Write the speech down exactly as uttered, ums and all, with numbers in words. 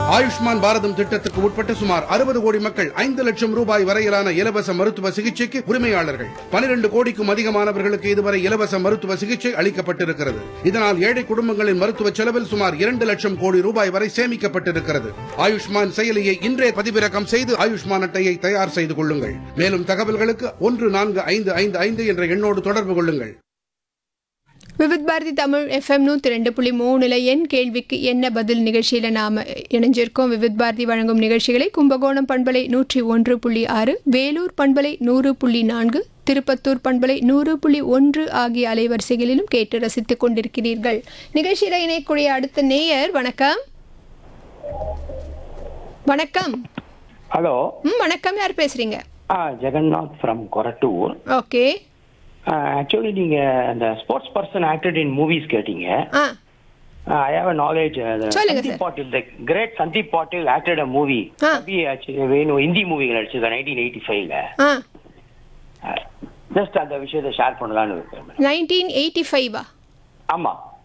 ஆயுஷ்மான் பாரதம் திட்டத்துக்கு உட்பட்ட சுமார் அறுபது கோடி மக்கள் ஐந்து லட்சம் ரூபாய் வரையிலான இலவச மருத்துவ சிகிச்சைக்கு உரிமையாளர்கள். பனிரெண்டு கோடிக்கும் அதிகமானவர்களுக்கு இதுவரை இலவச மருத்துவ சிகிச்சை அளிக்கப்பட்டிருக்கிறது. இதனால் ஏழை குடும்பங்களின் மருத்துவ செலவில் சுமார் இரண்டு லட்சம் கோடி ரூபாய் வரை சேமிக்கப்பட்டிருக்கிறது. ஆயுஷ்மான் செயலியை இன்றே பதிவிறக்கம் செய்து ஆயுஷ்மான் அட்டையை தயார் செய்து கொள்ளுங்கள். மேலும் தகவல்களுக்கு ஒன்று நான்கு ஐந்து ஐந்து ஐந்து என்ற எண்ணோடு தொடர்பு கொள்ளுங்கள். விவித் பாரதி தமிழ் எஃப்எம் நூற்றி ரெண்டு புள்ளி மூணுல என் கேள்விக்கு என்ன பதில் நிகழ்ச்சியில் நாம் இணைஞ்சிருக்கோம். விவித் பாரதி வழங்கும் நிகழ்ச்சிகளை கும்பகோணம் பண்பலை நூற்றி ஒன்று புள்ளி ஆறு, வேலூர் பண்பலை நூறு புள்ளி நான்கு, திருப்பத்தூர் பண்பலை நூறு புள்ளி ஒன்று ஆகிய அலைவரிசைகளிலும் கேட்டு ரசித்துக் கொண்டிருக்கிறீர்கள். நிகழ்ச்சியில் இணையக்கூடிய அடுத்த நேயர். வணக்கம். வணக்கம். ஹலோ. ம் வணக்கம். யார் பேசுறீங்க? Jagannath from Korattur. Okay. Actually நீங்க அந்த sports person acted in movies கேட்டீங்க. I have a knowledge. Sandeep bottle, the great Sandeep bottle acted a movie. அபி வேணும் ஹிந்தி மூவி நடிச்சது நைன்டீன் எயிட்டி ஃபைவ்ல. ஜஸ்ட் அந்த விஷயத்தை ஷேர் பண்ணலாம்னு இருக்கேன். Nineteen eighty ஃபைவா? ஆமா.